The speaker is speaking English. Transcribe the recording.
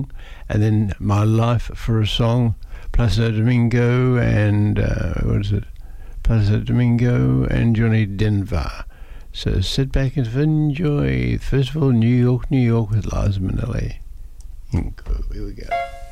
and then My Life for a Song, Placido Domingo and Placido Domingo and Johnny Denver. So sit back and enjoy. First of all, New York, New York with Liza Minnelli. Here we go.